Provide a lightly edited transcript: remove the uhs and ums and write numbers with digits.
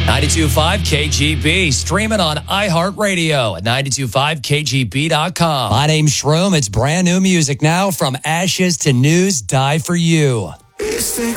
92.5 KGB, streaming on iHeartRadio at 92.5kgb.com. My name's Shroom. It's brand new music now from Ashes to News, Die For You.